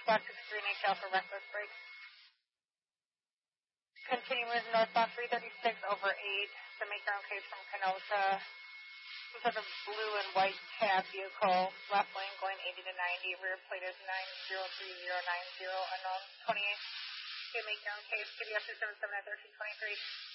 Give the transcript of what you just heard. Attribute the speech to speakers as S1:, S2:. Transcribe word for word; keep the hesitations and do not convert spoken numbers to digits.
S1: squad sixty-three N H L for reckless brakes. Continuing northbound three thirty-six over eight to make your own case from Kenosha. Some sort of blue and white cab vehicle, left lane going eighty to ninety, rear plate is nine zero three zero nine zero, unknown twenty-eight. You make your own case, K B S two seven seven at thirteen twenty-three.